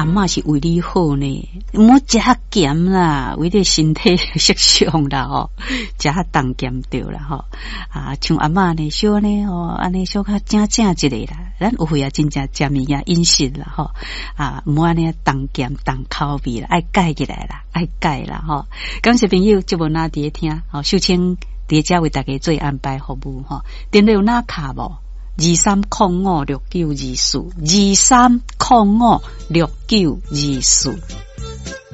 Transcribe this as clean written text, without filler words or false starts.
阿嬷是为你好呢，莫食咸啦，为你身体食伤啦吼，食重咸对啦吼。像阿嬷呢，小呢安尼小较正一个啦，咱有会真正食物件饮食啦吼，莫安尼重咸重口味啦，爱改起来啦，爱改啦吼。感谢朋友，节目哪伫听，秀清伫遮为大家做安排服务吼，电话有哪卡无？23056924，23056924。